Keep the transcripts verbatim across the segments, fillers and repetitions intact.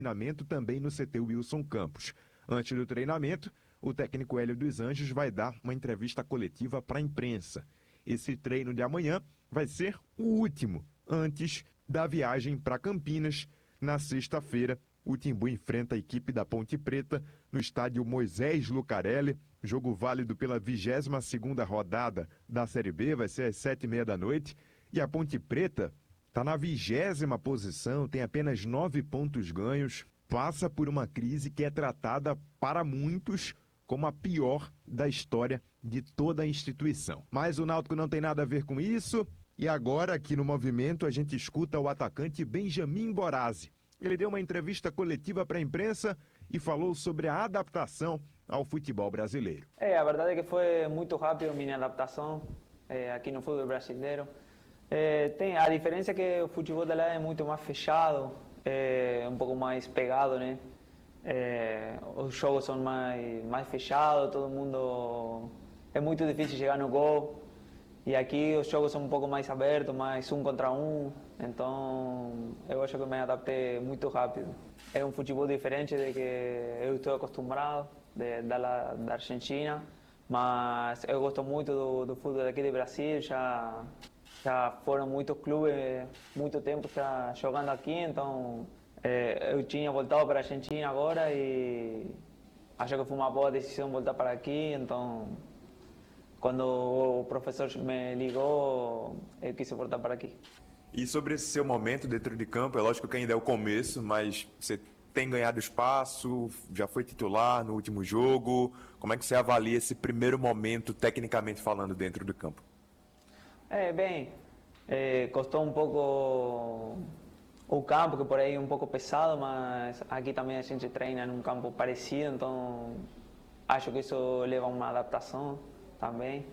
treinamento também no C T Wilson Campos. Antes do treinamento, o técnico Hélio dos Anjos vai dar uma entrevista coletiva para a imprensa. Esse treino de amanhã vai ser o último, antes da viagem para Campinas. Na sexta-feira, o Timbu enfrenta a equipe da Ponte Preta no estádio Moisés Lucarelli. Jogo válido pela vigésima segunda rodada da Série B, vai ser às sete e meia da noite. E a Ponte Preta está na vigésima posição, tem apenas nove pontos ganhos, passa por uma crise que é tratada para muitos como a pior da história de toda a instituição. Mas o Náutico não tem nada a ver com isso. E agora, aqui no Movimento, a gente escuta o atacante Benjamin Borazzi. Ele deu uma entrevista coletiva para a imprensa e falou sobre a adaptação ao futebol brasileiro. É, a verdade é que foi muito rápido minha adaptação é, aqui no futebol brasileiro. É, tem, a diferença é que o futebol de lá é muito mais fechado, é um pouco mais pegado, né? É, os jogos são mais, mais fechados, todo mundo... É muito difícil chegar no gol. E aqui os jogos são um pouco mais abertos, mais um contra um. Então, eu acho que me adaptei muito rápido. É um futebol diferente do que eu estou acostumado, de, da, da Argentina. Mas eu gosto muito do, do futebol daqui do Brasil. Já, já foram muitos clubes, muito tempo já jogando aqui. Então, é, eu tinha voltado para a Argentina agora e acho que foi uma boa decisão voltar para aqui. Então, quando o professor me ligou, eu quis voltar para aqui. E sobre esse seu momento dentro de campo, é lógico que ainda é o começo, mas você tem ganhado espaço, já foi titular no último jogo. Como é que você avalia esse primeiro momento, tecnicamente falando, dentro do campo? É, bem, é, custou um pouco o campo, que por aí é um pouco pesado, mas aqui também a gente treina num campo parecido, então acho que isso leva a uma adaptação também.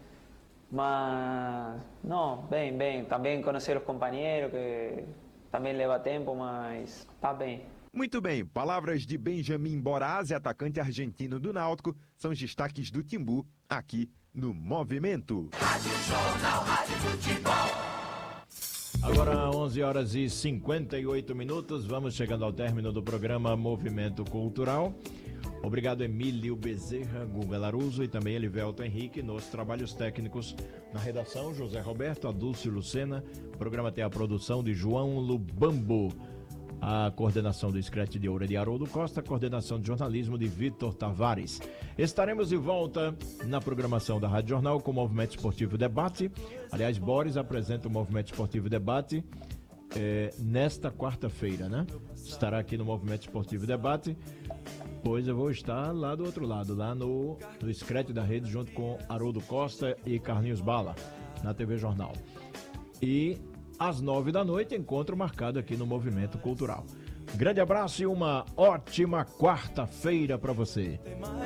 Mas, não, bem, bem. Também conhecer os companheiros, que também leva tempo, mas tá bem. Muito bem, palavras de Benjamin Borazzi, atacante argentino do Náutico, são os destaques do Timbu aqui no Movimento. Rádio Jornal, Rádio Futebol. Agora onze horas e cinquenta e oito minutos, vamos chegando ao término do programa Movimento Cultural. Obrigado, Emílio Bezerra, Guga Laruso e também Elivelto Henrique nos trabalhos técnicos. Na redação, José Roberto, Adúlcio Lucena. O programa tem a produção de João Lubambo. A coordenação do Scratch de Ouro de Haroldo Costa, a coordenação de jornalismo de Vitor Tavares. Estaremos de volta na programação da Rádio Jornal com o Movimento Esportivo Debate. Aliás, Boris apresenta o Movimento Esportivo Debate é, nesta quarta-feira, né? Estará aqui no Movimento Esportivo Debate, pois eu vou estar lá do outro lado, lá no, no Scratch da rede, junto com Haroldo Costa e Carlinhos Bala, na T V Jornal. E às nove da noite, encontro marcado aqui no Movimento Cultural. Grande abraço e uma ótima quarta-feira para você.